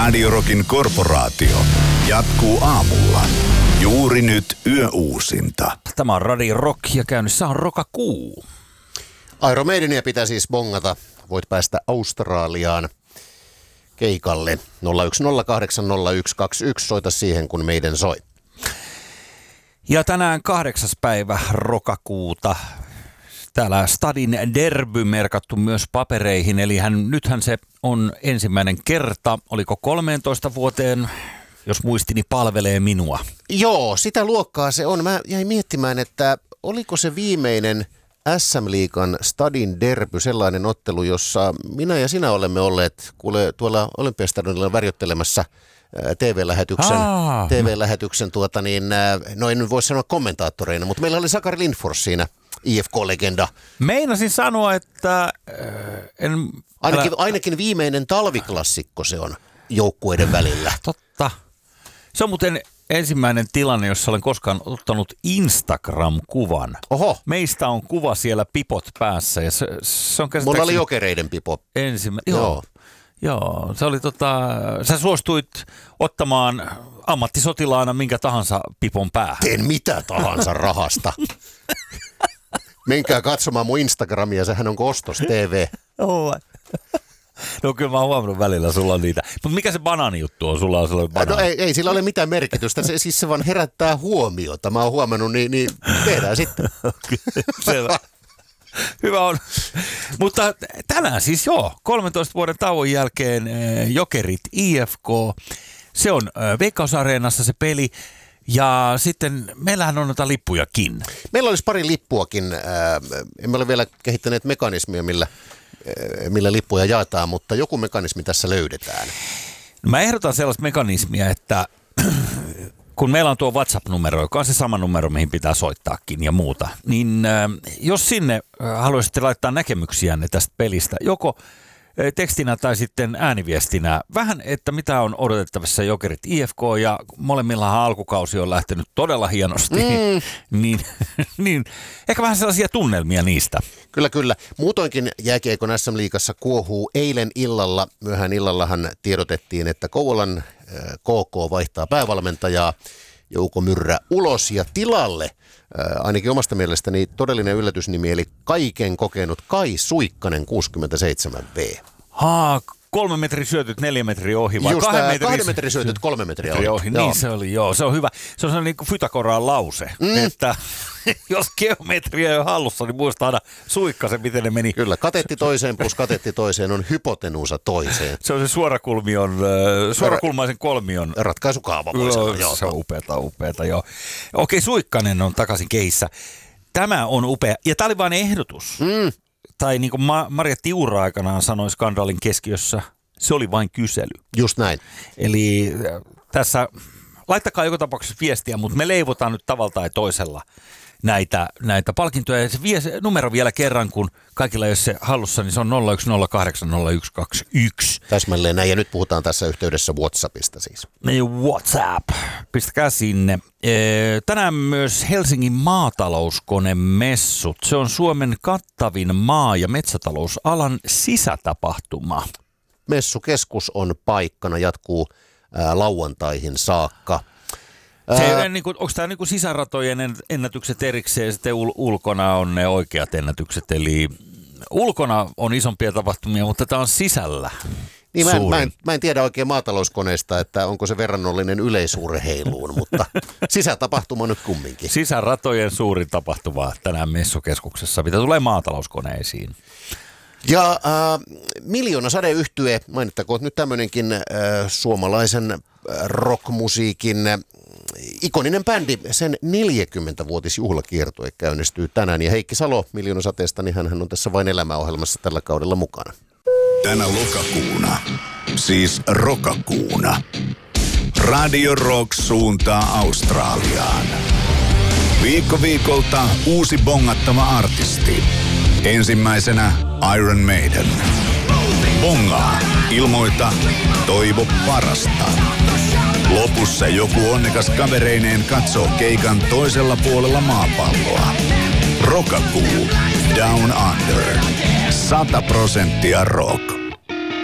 Radio Rockin korporaatio jatkuu aamulla. Juuri nyt yöuusinta. Tämä on Radio Rock ja käynnissä on Rokakuu. Iron Maidenia pitää siis bongata. Voit päästä Australiaan keikalle. 010800121. Soita siihen, kun meidän soi. Ja tänään 8. päivä Rokakuuta. Täällä Stadin derby merkattu myös papereihin, eli nythän se on ensimmäinen kerta. Oliko 13 vuoteen, jos muistini palvelee minua? Joo, sitä luokkaa se on. Mä jäin miettimään, että oliko se viimeinen SM-liigan Stadin derby sellainen ottelu, jossa minä ja sinä olemme olleet tuolla Olympiastadionilla värjöttelemässä TV-lähetyksen no en voi sanoa kommentaattoreina, mutta meillä oli Sakari Lindfors siinä, IFK-legenda. Meinasin sanoa, että Ainakin viimeinen talviklassikko se on joukkueiden välillä. Totta. Se on muuten ensimmäinen tilanne, jossa olen koskaan ottanut Instagram-kuvan. Oho. Meistä on kuva siellä pipot päässä ja se on käsittääkseni... Mulla oli Jokereiden pipo. Joo, se oli sä suostuit ottamaan ammattisotilaana minkä tahansa pipon päähän. Teen mitä tahansa rahasta. Menkää katsomaan mun Instagramia, sehän on Kostos TV. No kyllä mä oon huomannut välillä, sulla on niitä. Mutta mikä se banaanijuttu on? Sulla on sellainen banaani. No ei sillä ole mitään merkitystä, se vaan herättää huomiota. Mä oon huomannut, niin tehdään sitten. Selvä. Hyvä on. Mutta tänään siis 13 vuoden tauon jälkeen Jokerit IFK. Se on Veikkaus-areenassa se peli. Ja sitten meillähän on noita lippujakin. Meillä olisi pari lippuakin. Emme ole vielä kehittäneet mekanismia, millä lippuja jaetaan, mutta joku mekanismi tässä löydetään. Mä ehdotan sellaista mekanismia, että kun meillä on tuo WhatsApp-numero, joka on se sama numero, mihin pitää soittaakin ja muuta, niin jos sinne haluaisitte laittaa näkemyksiänne tästä pelistä, joko tekstinä tai sitten ääniviestinä, vähän, että mitä on odotettavassa Jokerit IFK, ja molemmillahan alkukausi on lähtenyt todella hienosti, niin ehkä vähän sellaisia tunnelmia niistä. Kyllä. Muutoinkin jääkiekon SM-liigassa kuohuu eilen illalla. Myöhään illallahan tiedotettiin, että Kouvolan KK vaihtaa päävalmentajaa Jouko Myrrä ulos ja tilalle. Ainakin omasta mielestäni todellinen yllätysnimi, eli kaiken kokenut Kai Suikkanen 67V. 3 metrin syötyt 4 metriä ohi vai? Just 2 metrin syötyt 3 metriä ohi. Niin se oli, se on hyvä. Se on sellainen niin kuin Fythagoran lause, että jos geometria ei ole hallussa, niin muista aina Suikkasen, miten ne meni. Kyllä, katetti toiseen plus katetti toiseen on hypotenuusa toiseen. Se on se suorakulmaisen kolmion ratkaisukaava, voi sanoa. Se on upeata, joo. Okei, Suikkanen on takaisin kehissä. Tämä on upea, ja tämä oli vain ehdotus. Tai niin kuin Marja Tiura aikanaan sanoi Skandaalin keskiössä, se oli vain kysely. Just näin. Eli tässä, laittakaa joka tapauksessa viestiä, mutta me leivotaan nyt tavalla tai toisella näitä palkintoja. Ja se numero vielä kerran, kun kaikilla ei ole se hallussa, niin se on 01080121. Täsmälleen näin, ja nyt puhutaan tässä yhteydessä WhatsAppista siis. WhatsApp, pistäkää sinne. Tänään myös Helsingin maatalouskonemessut. Se on Suomen kattavin maa- ja metsätalousalan sisätapahtuma. Messukeskus on paikkana, jatkuu lauantaihin saakka. Onko tämä niinku sisäratojen ennätykset erikseen ja sitten ulkona on ne oikeat ennätykset? Eli ulkona on isompia tapahtumia, mutta tämä on sisällä. Niin mä en tiedä oikein maatalouskoneesta, että onko se verrannollinen yleisurheiluun, mutta sisätapahtuma nyt kumminkin. Sisäratojen suurin tapahtuma tänään messukeskuksessa, mitä tulee maatalouskoneisiin. Ja Miljoona sadeyhtye, mainittakoon nyt tämmöinenkin suomalaisen rockmusiikin ikoninen bändi, sen 40-vuotisjuhlakiertue käynnistyy tänään. Ja Heikki Salo Miljoona sateesta, niin hän on tässä Vain elämä-ohjelmassa tällä kaudella mukana. Tänä lokakuuna, siis Rokakuuna, Radio Rock suuntaa Australiaan. Viikko viikolta uusi bongattava artisti. Ensimmäisenä Iron Maiden. Bongaa, ilmoita, toivo parasta. Lopussa joku onnekas kavereineen katsoo keikan toisella puolella maapalloa. Rokakuu, Down Under. 100% rock.